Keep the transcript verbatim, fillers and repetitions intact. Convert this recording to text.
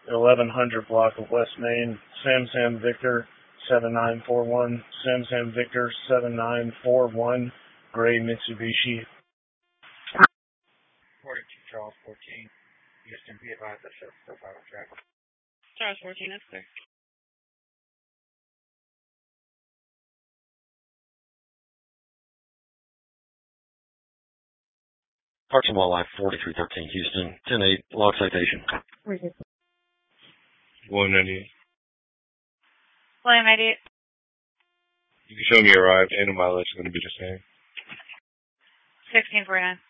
eleven hundred block of West Main, Sam Sam Victor seven nine four one, Sam Sam Victor seven nine four one, gray Mitsubishi. forty-two Charles fourteen, Houston, be advised that shows profile of traffic. Charles fourteen, that's clear. Parks and Wildlife forty-three thirteen, Houston, ten eight, log citation. William ninety-eight. William ninety-eight. You can show me you arrived and the mileage is going to be the same. sixteen forty-nine.